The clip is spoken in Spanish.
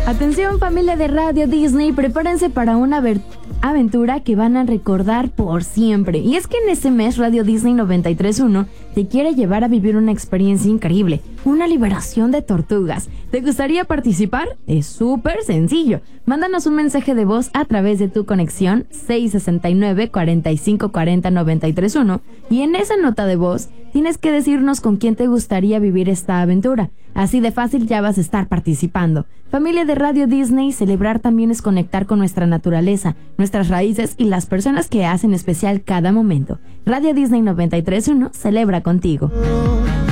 Atención, familia de Radio Disney, prepárense para una aventura que van a recordar por siempre. Y es que en este mes Radio Disney 93.1 te quiere llevar a vivir una experiencia increíble, una liberación de tortugas. ¿Te gustaría participar? Es súper sencillo. Mándanos un mensaje de voz a través de tu conexión 669-4540-931 y en esa nota de voz tienes que decirnos con quién te gustaría vivir esta aventura. Así de fácil ya vas a estar participando. Familia de Radio Disney, celebrar también es conectar con nuestra naturaleza, nuestras raíces y las personas que hacen especial cada momento. Radio Disney 93.1 celebra contigo.